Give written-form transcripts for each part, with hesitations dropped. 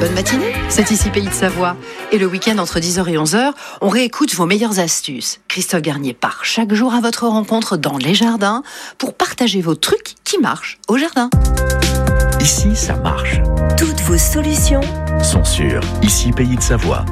bonne matinée, c'est ici Pays de Savoie. Et le week-end entre 10h et 11h, on réécoute vos meilleures astuces. Christophe Garnier part chaque jour à votre rencontre dans les jardins pour partager vos trucs qui marchent au jardin. Ici, ça marche. Toutes vos solutions Sont sur Ici Pays de Savoie.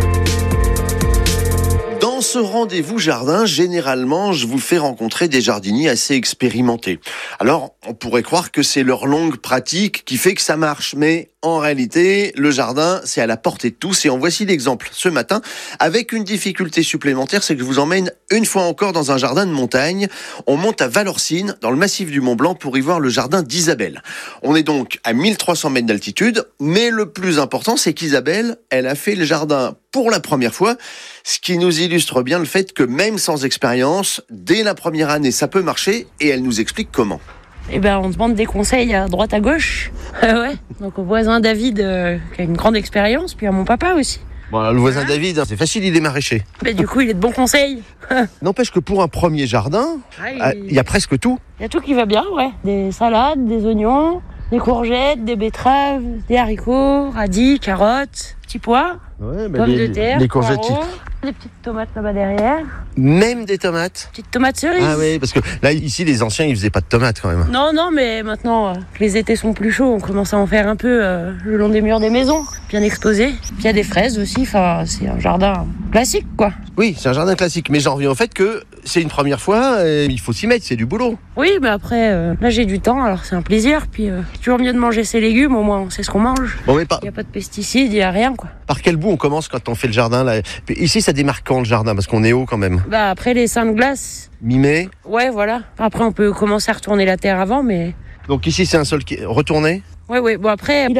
Dans ce rendez-vous jardin, généralement, je vous fais rencontrer des jardiniers assez expérimentés. Alors, on pourrait croire que c'est leur longue pratique qui fait que ça marche, mais en réalité, le jardin, c'est à la portée de tous. Et en voici l'exemple ce matin, avec une difficulté supplémentaire, c'est que je vous emmène une fois encore dans un jardin de montagne. On monte à Valorcine, dans le massif du Mont-Blanc, pour y voir le jardin d'Isabelle. On est donc à 1300 mètres d'altitude, mais le plus important, c'est qu'Isabelle, elle a fait le jardin pour la première fois, ce qui nous illustre bien le fait que même sans expérience, dès la première année, ça peut marcher, et elle nous explique comment. Eh ben, on demande des conseils à droite à gauche. Ouais. Donc au voisin David, qui a une grande expérience, puis à mon papa aussi. Bon, alors, le voisin David, c'est facile, il est maraîcher. Mais du coup, il est de bons conseils. N'empêche que pour un premier jardin, il y a presque tout. Il y a tout qui va bien, ouais. Des salades, des oignons, des courgettes, des betteraves, des haricots, radis, carottes, petits pois, pommes de terre, les courgettes, poireaux, des petites tomates là-bas derrière. Même des tomates. Petites tomates cerises. Ah oui, parce que là, ici, les anciens, ils faisaient pas de tomates quand même. Non, mais maintenant que les étés sont plus chauds, on commence à en faire un peu le long des murs des maisons, bien exposés. Puis il y a des fraises aussi, enfin, c'est un jardin classique, quoi. Oui, c'est un jardin classique, mais j'en reviens au fait que c'est une première fois, et il faut s'y mettre, c'est du boulot. Oui, mais après, là j'ai du temps, alors c'est un plaisir. Puis c'est toujours mieux de manger ses légumes, au moins on sait ce qu'on mange. Bon, mais Il n'y a pas de pesticides, il n'y a rien, quoi. par quel bout on commence quand on fait le jardin là? Ici, ça démarque quand le jardin? Parce qu'on est haut quand même. Bah après les seins de glace, Mi-mai. ouais, voilà. Après on peut commencer à retourner la terre avant, mais... Donc ici, c'est un sol qui est retourné. Ouais, bon après...